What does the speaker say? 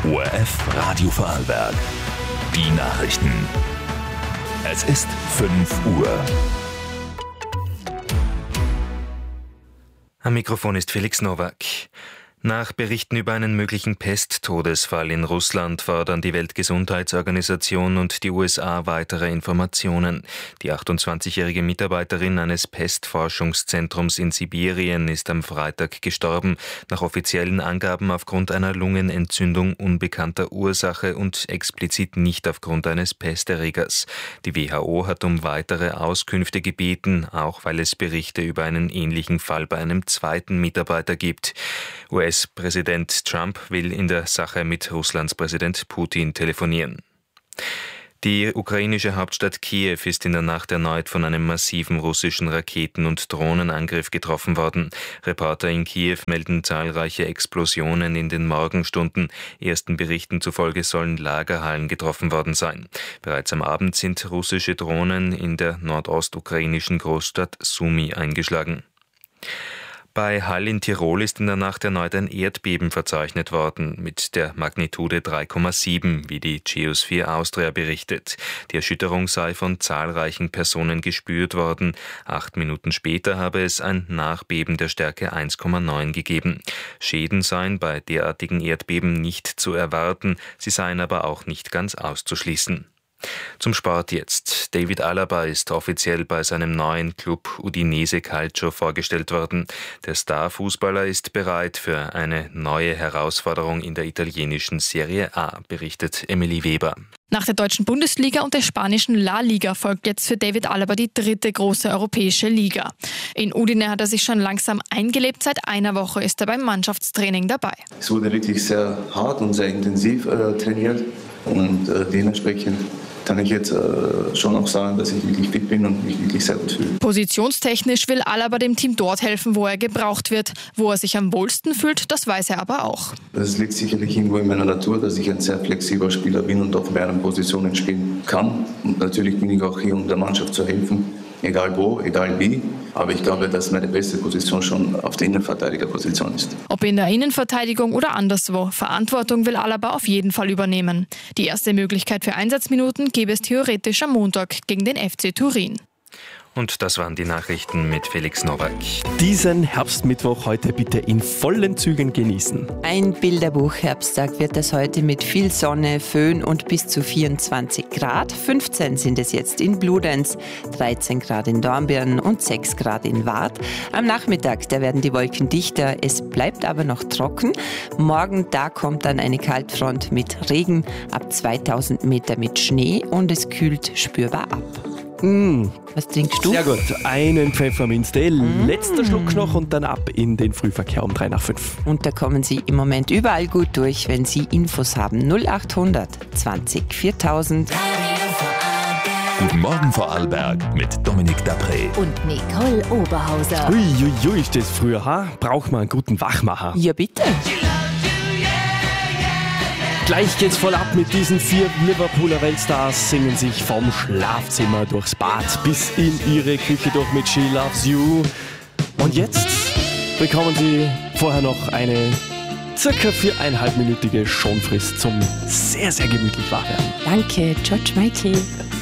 ORF Radio Vorarlberg. Die Nachrichten. Es ist 5 Uhr. Am Mikrofon ist Felix Nowak. Nach Berichten über einen möglichen Pesttodesfall in Russland fordern die Weltgesundheitsorganisation und die USA weitere Informationen. Die 28-jährige Mitarbeiterin eines Pestforschungszentrums in Sibirien ist am Freitag gestorben, nach offiziellen Angaben aufgrund einer Lungenentzündung unbekannter Ursache und explizit nicht aufgrund eines Pesterregers. Die WHO hat um weitere Auskünfte gebeten, auch weil es Berichte über einen ähnlichen Fall bei einem zweiten Mitarbeiter gibt. US-Präsident Trump will in der Sache mit Russlands Präsident Putin telefonieren. Die ukrainische Hauptstadt Kiew ist in der Nacht erneut von einem massiven russischen Raketen- und Drohnenangriff getroffen worden. Reporter in Kiew melden zahlreiche Explosionen in den Morgenstunden. Ersten Berichten zufolge sollen Lagerhallen getroffen worden sein. Bereits am Abend sind russische Drohnen in der nordostukrainischen Großstadt Sumy eingeschlagen. Bei Hall in Tirol ist in der Nacht erneut ein Erdbeben verzeichnet worden, mit der Magnitude 3,7, wie die Geosphere Austria berichtet. Die Erschütterung sei von zahlreichen Personen gespürt worden. 8 Minuten später habe es ein Nachbeben der Stärke 1,9 gegeben. Schäden seien bei derartigen Erdbeben nicht zu erwarten, sie seien aber auch nicht ganz auszuschließen. Zum Sport jetzt. David Alaba ist offiziell bei seinem neuen Club Udinese Calcio vorgestellt worden. Der Star-Fußballer ist bereit für eine neue Herausforderung in der italienischen Serie A, berichtet Emily Weber. Nach der deutschen Bundesliga und der spanischen La Liga folgt jetzt für David Alaba die dritte große europäische Liga. In Udine hat er sich schon langsam eingelebt. Seit einer Woche ist er beim Mannschaftstraining dabei. Es wurde wirklich sehr hart und sehr intensiv trainiert und dementsprechend kann ich jetzt schon auch sagen, dass ich wirklich fit bin und mich wirklich sehr gut fühle. Positionstechnisch will Alaba dem Team dort helfen, wo er gebraucht wird. Wo er sich am wohlsten fühlt, das weiß er aber auch. Das liegt sicherlich irgendwo in meiner Natur, dass ich ein sehr flexibler Spieler bin und auf mehreren Positionen spielen kann. Und natürlich bin ich auch hier, um der Mannschaft zu helfen, egal wo, egal wie. Aber ich glaube, dass meine beste Position schon auf der Innenverteidigerposition ist. Ob in der Innenverteidigung oder anderswo, Verantwortung will Alaba auf jeden Fall übernehmen. Die erste Möglichkeit für Einsatzminuten gäbe es theoretisch am Montag gegen den FC Turin. Und das waren die Nachrichten mit Felix Nowak. Diesen Herbstmittwoch heute bitte in vollen Zügen genießen. Ein Bilderbuch-Herbsttag wird es heute mit viel Sonne, Föhn und bis zu 24 Grad. 15 sind es jetzt in Bludenz, 13 Grad in Dornbirn und 6 Grad in Waadt. Am Nachmittag, da werden die Wolken dichter, es bleibt aber noch trocken. Morgen, da kommt dann eine Kaltfront mit Regen, ab 2000 Meter mit Schnee und es kühlt spürbar ab. Was trinkst du? Sehr gut, einen Pfefferminztee, letzter Schluck noch und dann ab in den Frühverkehr um 3:05. Und da kommen Sie im Moment überall gut durch, wenn Sie Infos haben. 0800 20 4000. Guten Morgen Vorarlberg mit Dominik Dapré. Und Nicole Oberhauser. Uiuiui, ist das früher, ha? Braucht man einen guten Wachmacher. Ja, bitte. Gleich geht's voll ab mit diesen 4 Liverpooler Weltstars, singen sich vom Schlafzimmer durchs Bad bis in ihre Küche durch mit She Loves You. Und jetzt bekommen Sie vorher noch eine circa 4,5-minütige Schonfrist zum sehr, sehr gemütlich Wachwerden. Danke, George Michael.